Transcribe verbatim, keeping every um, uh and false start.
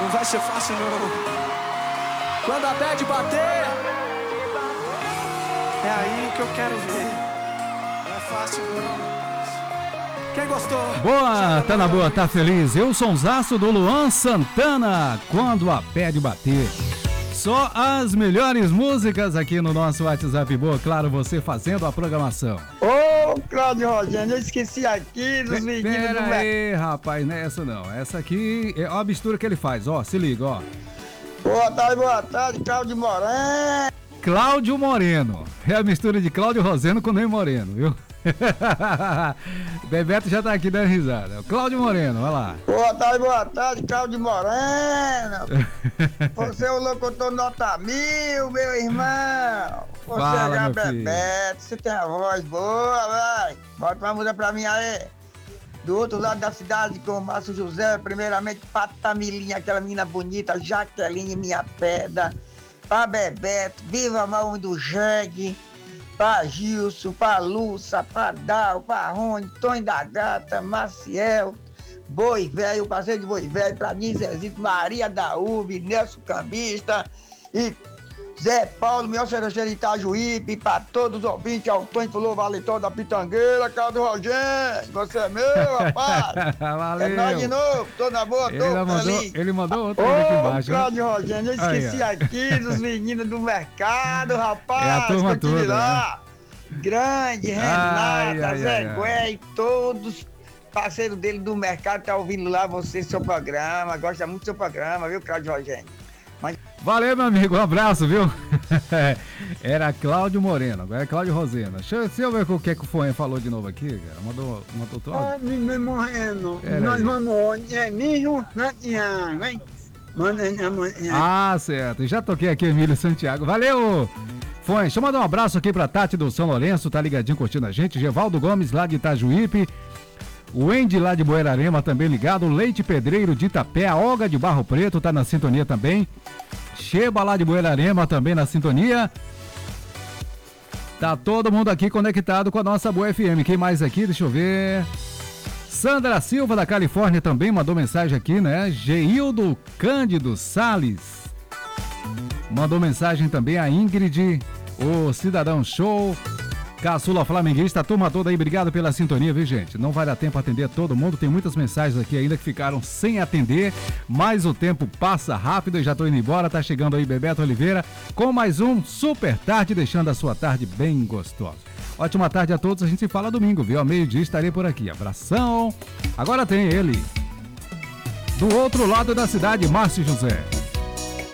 Não vai ser fácil não. Quando a bad bater, é aí que eu quero ver. Não é fácil não. Quem gostou? Boa, tá na boa, tá feliz. Eu sou um zaço do Luan Santana. Quando a bad bater. Só as melhores músicas aqui no nosso WhatsApp Boa, claro, você fazendo a programação. Ô, oh, Cláudio Rogério, eu esqueci aqui dos meninos do... Pera aí, rapaz, não é essa não. Essa aqui é a mistura que ele faz, ó, se liga, ó. Boa tarde, boa tarde, Cláudio Moreno. Cláudio Moreno. É a mistura de Cláudio Roseno com Ney Moreno, viu? Bebeto já tá aqui dando risada. Cláudio Moreno, vai lá. Boa tarde, boa tarde, Cláudio Moreno. Você é o locutor nota mil, meu irmão. Você Fala, é meu Bebeto, você tem a voz boa, vai. Bota uma música pra mim aí. Do outro lado da cidade, com o Márcio José, primeiramente Patamilinha, aquela menina bonita, Jaqueline, minha pedra. Pra Bebeto, viva a mão do jegue. Pra Gilson, pra Lúcia, pra Dal, pra Rony, Tony da Gata, Maciel, Boi Velho, parceiro de Boi Velho, pra mim, Zezito, Maria da Uve, Nelson Cambista e Zé Paulo, meu cervejeiro de Itajuípe, pra todos os ouvintes, ao Tony Fulô, Valetão da Pitangueira, Cláudio Rogério, você é meu, rapaz. Valeu. É nóis de novo, tô na boa, tô ele feliz. Mandou, ele mandou outra Ô, aqui embaixo. Cláudio Rogério, eu esqueci aí, aqui dos meninos do mercado, rapaz. É a turma que eu tive toda, lá. Grande, Ai, Renata, ai, Zé ai, ai. Gué e todos parceiros dele do mercado tá ouvindo lá você, seu programa. Gosta muito do seu programa, viu, Cláudio Rogério? Mas... Valeu, meu amigo, um abraço, viu? Era Cláudio Moreno, agora é Cláudio Rosena. Deixa eu, deixa eu ver o que, é que o Fonha falou de novo aqui, cara. Mandou, mandou tudo. Ó, menino Moreno, Pera nós aí. vamos, é mesmo, Santiago, hein? Manda amanhã. Ah, certo. Já toquei aqui, Emílio Santiago. Valeu! Fonha, deixa eu mandar um abraço aqui pra Tati do São Lourenço, tá ligadinho curtindo a gente. Gevaldo Gomes, lá de Itajuípe. O Wendy lá de Buerarema também ligado. Leite Pedreiro de Itapé. A Olga de Barro Preto tá na sintonia também. Sheba lá de Buerarema também na sintonia. Tá todo mundo aqui conectado com a nossa Boa F M. Quem mais aqui? Deixa eu ver. Sandra Silva da Califórnia também mandou mensagem aqui, né? Geildo Cândido Salles mandou mensagem também. A Ingrid, o Cidadão Show, Caçula Flamenguista, a turma toda aí, obrigado pela sintonia, viu, gente? Não vai dar tempo a atender todo mundo, tem muitas mensagens aqui ainda que ficaram sem atender, mas o tempo passa rápido e já tô indo embora. Tá chegando aí Bebeto Oliveira com mais um Super Tarde, deixando a sua tarde bem gostosa. Ótima tarde a todos, a gente se fala domingo, viu? Ao meio-dia estarei por aqui. Abração. Agora tem ele, do outro lado da cidade, Márcio José.